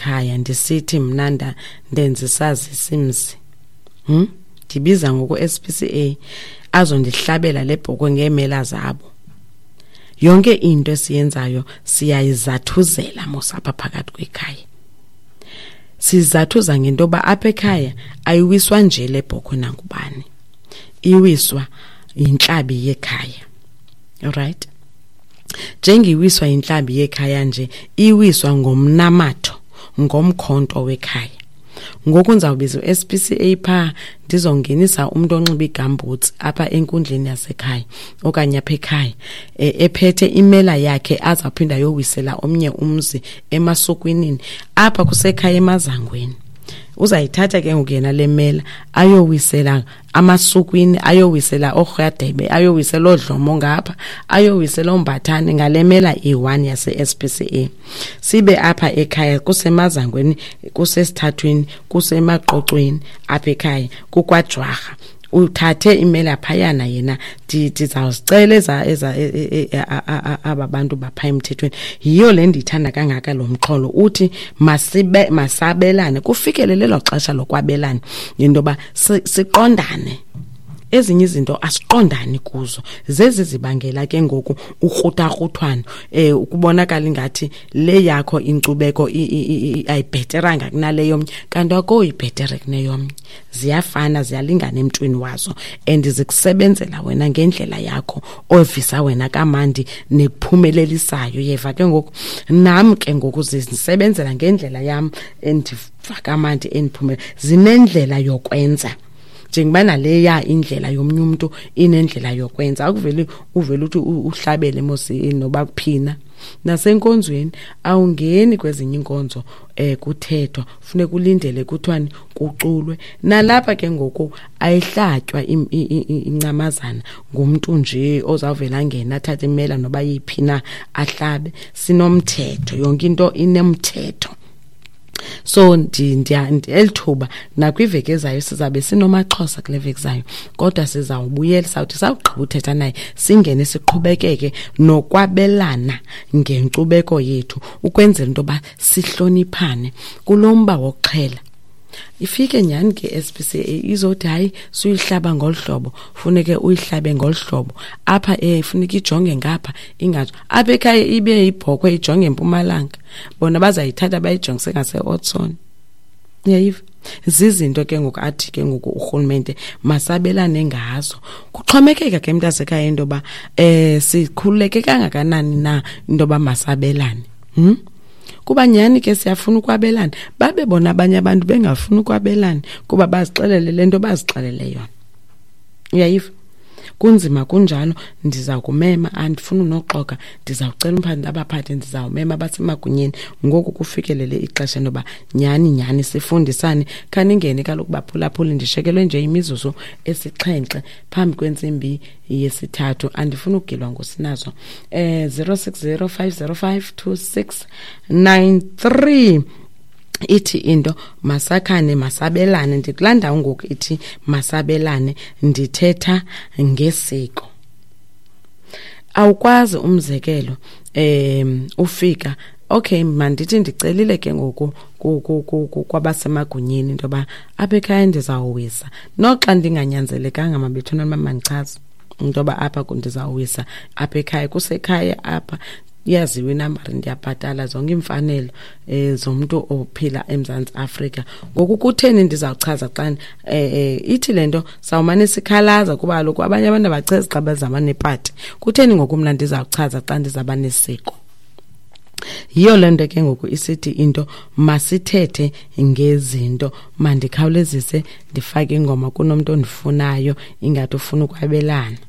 ekhaya ndisithi mnanda ndenza isazi simzi ndibiza ngoku SPCA azondihlabela lebhokwe ngeemela zabo. Yonke into esiyenzayo siyayizathuzela mosapha phakathi kwekhaya. Sizathuza ngento ba apha ekhaya ayiwiswa nje lebhokwe nangubani. Iwiswa inhlabi yekhaya. Alright? Njengiwiswa inhlabi yekhaya nje iwiswa ngomnamatho ngomkhonto wekhaya. Ngoku nizawubiza uSPCA pha ndizongenisa umuntu onxiba igamboots apha enkundleni yasekhaya okanye apha ekhaya ephethe imela yakhe azaphinda yowisela omnye umzi emasukwini apha kusekhaya emazangweni. Uzayithatha ke ngokuyena lemela ayowisela amasukwini, ayowisela oRhadebe, ayowisela oDlomo ngapha, ayowisela oMbathane ngalemela e1 yase SPCA. Sibe apha ekhaya kusemazangweni, kusesithathweni, kusemaqoqweni apha ekhaya kukwajwarha. Uthathe imela phayana yena ndizawuziceleza aba bantu bapha emthethweni. Yiyo le ndithanda kangaka lo mxholo uthi masabelane kufikelele lo xesha lokwabelana into ba siqondane. Ezinye izinto asiqondani kuzo zezi zibangela ke ngoku ukrutharhuthwano ukubonakala ingathi le yakho inkcubeko ayibheteranga kunale yomnye kanti akoyibhetere kuneyomnye. Ziyafana, ziyalingana emntwini wazo and zikusebenzela wena ngendlela yakho ovisa wena kamandi nekuphumelelisayo. Yeva ke ngoku nam ke ngoku zisebenzela ngendlela yam endivakamandi endiphumela zinendlela yokwenza. Njengobana leya indlela yomnye umuntu inendlela yokwenza akuveli uvela uthi uhlabele mosi noba kuphina nasenkonzweni awungeni kwezinye inkonzo kuthethwa funeka ulindele kuthwani kuculwe. Nalapha ke ngoku ayihlatywa incamazana ngumuntu nje ozawuvela ngena athathe imela noba yiphina ahlabe. Sinomthetho, yonke into inemthetho. So elithuba nakwiveki ezayo sizabe sinomaXhosa kule veki zayo kodwa sizawubuyela sawuthi sawugqiba uthetha naye singene siqhubekeke nokwabelana ngenkcubeko yethu ukwenzela into ba sihloniphane kulomba wokuxhela. Ifike nyani ke SPCA izothi hayi suyihlaba ngolhlobo funeke uyihlabe ngolhlobo apha funeka ijonge ngapha ingathi apha ekhaya ibe ibhokwe ijonge empumalanga bona bazayithatha bayijongise ngase-Otson. Yayiva zizinto ke ngoku athi ke ngoku urhulumente masabelane ngazo. Kuxhomekeka ke mntasekhaya into ba sikhululeke kangakanani na into ba masabelane. Kuba nyani ke siyafuna ukwabelana babe bona abanye abantu bengafuna ukwabelana kuba bazixelele lento bazixelele yona. Uyayiva kunzima kunjalo ndiza kumema andifuna unoxoka ndizawucela umphandi abaphathi ndizawumema basemagunyeni ngoku kufikelele ixesha noba nyani sifundisane khaningene kaloku baphulaphula ndishekelwe nje imizuzu esixhenxe phambi kwentsimbi yesithathu andifuna ukugilwa ngosinazo 0605052693 ithi into masakhane masabelane. Ndikulanda ngoku ithi masabelane ndithetha ngesiko. Awukwazi umzekelo ufika okay mandithi ndicelile ke ngoku kwabasemagunyeni into ba apha ekhaya ndizawuwisa noxa ndinganyanzelekanga mabethuna mamandichaza into ba apha ndizawuwisa apha ekhaya kusekhaya apha yaziwe inambari ndiyabhatala zonke imfanelo zomuntu ophila eMzantsi Afrika. Ngoku kutheni ndizawuchaza xa ithi lento sawumane sikhalaza kuba lokho abanye abantu abacheza xa bezama nepati. Kutheni ngoku mna ndizawuchaza xa ndizaba nesiko? Yiyo lento ke ngoku isithi into masithethe ngezinto mandikhawulezise ndifake ingoma kunomuntu ondifunayo ingathi ufuna ukwabelana.